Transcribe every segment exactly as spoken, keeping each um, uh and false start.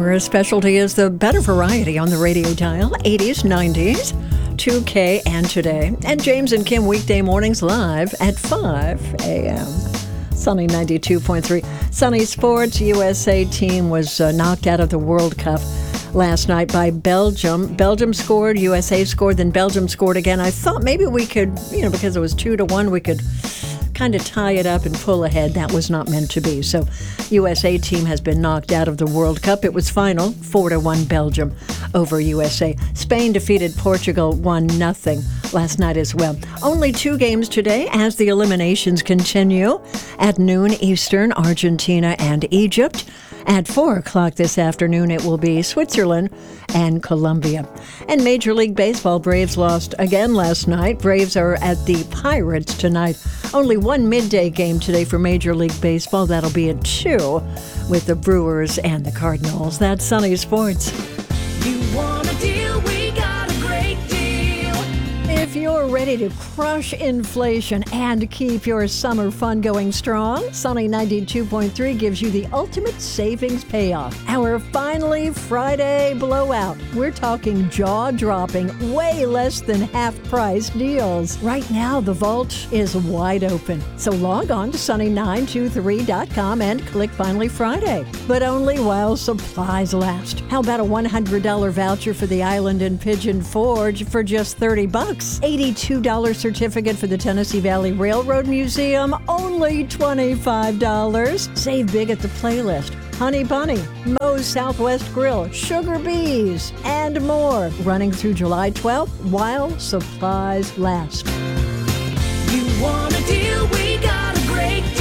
Our specialty is the better variety on the radio dial, eighties, nineties, two K, and Today. And James and Kim weekday mornings live at five a.m. Sunny ninety-two point three. Sunny Sports, U S A team was uh, knocked out of the World Cup last night by Belgium. Belgium scored, U S A scored, then Belgium scored again. I thought maybe we could, you know, because it was two to one, we could kind of tie it up and pull ahead. That was not meant to be. So U S A team has been knocked out of the World Cup. It was final, four to one Belgium over U S A. Spain defeated Portugal one nothing last night as well. Only two games today as the eliminations continue. At noon Eastern, Argentina and Egypt. At four o'clock this afternoon, it will be Switzerland and Colombia. And Major League Baseball, Braves lost again last night. Braves are at the Pirates tonight. Only one midday game today for Major League Baseball. That'll be at two with the Brewers and the Cardinals. That's Sunny Sports. You want a deal? We got a great deal. If you're ready to crush inflation and keep your summer fun going strong, Sunny ninety-two point three gives you the ultimate savings payoff. Our Finally Friday blowout. We're talking jaw-dropping, way less than half-price deals. Right now, the vault is wide open. So log on to sunny nine two three dot com and click Finally Friday. But only while supplies last. How about a one hundred dollars voucher for the Island and Pigeon Forge for just thirty bucks? eighty-two dollars certificate for the Tennessee Valley Railroad Museum, only twenty-five dollars. Save big at the Playlist, Honey Bunny, Moe's Southwest Grill, Sugar Bees, and more. Running through July twelfth while supplies last. You want a deal? We got a great deal.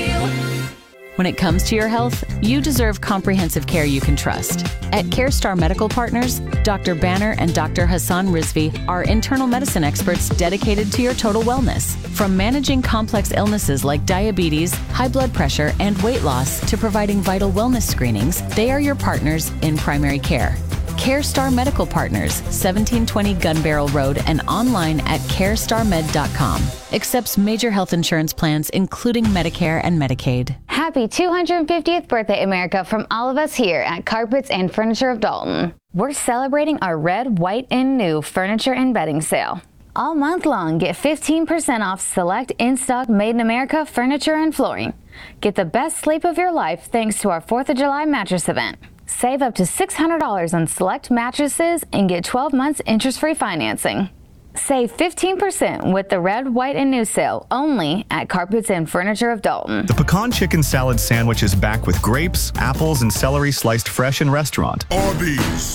When it comes to your health, you deserve comprehensive care you can trust. At CareStar Medical Partners, Doctor Banner and Doctor Hassan Rizvi are internal medicine experts dedicated to your total wellness. From managing complex illnesses like diabetes, high blood pressure, and weight loss to providing vital wellness screenings, they are your partners in primary care. CareStar Medical Partners, seventeen twenty Gun Barrel Road, and online at care star med dot com. Accepts major health insurance plans, including Medicare and Medicaid. Happy two hundred fiftieth birthday, America, from all of us here at Carpets and Furniture of Dalton. We're celebrating our red, white, and new furniture and bedding sale. All month long, get fifteen percent off select in-stock Made in America furniture and flooring. Get the best sleep of your life thanks to our fourth of July mattress event. Save up to six hundred dollars on select mattresses and get twelve months interest-free financing. Save fifteen percent with the red, white, and new sale only at Carpets and Furniture of Dalton. The pecan chicken salad sandwich is back with grapes, apples, and celery sliced fresh in restaurant. Arby's.